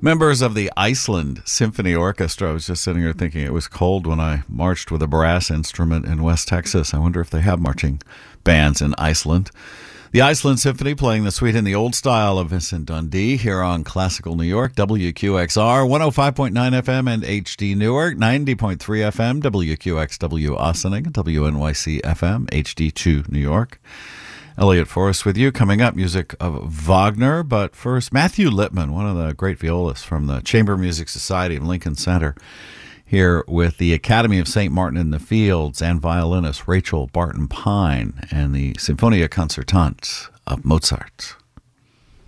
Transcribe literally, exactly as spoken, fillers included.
Members of the Iceland Symphony Orchestra. I was just sitting here thinking it was cold when I marched with a brass instrument in West Texas. I wonder if they have marching bands in Iceland. The Iceland Symphony playing the suite in the old style of Vincent Dundee here on Classical New York, W Q X R, one oh five point nine F M and H D Newark, ninety point three F M, W Q X W Ossining, W N Y C F M, H D two New York. Elliot Forrest with you. Coming up, music of Wagner. But first, Matthew Lipman, one of the great violists from the Chamber Music Society of Lincoln Center, here with the Academy of Saint Martin in the Fields and violinist Rachel Barton Pine and the Sinfonia Concertante of Mozart.